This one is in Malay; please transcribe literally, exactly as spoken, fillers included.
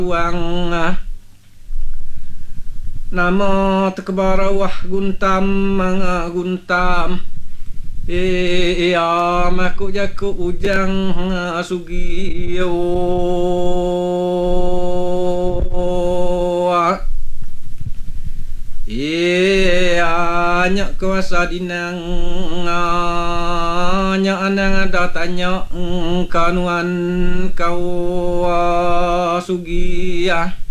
Wang Nama tekbarawah guntam mga guntam e ya maku jaku ujang sugiyo e anya kuasa dinang anya anang datanya kanuan kau sugiya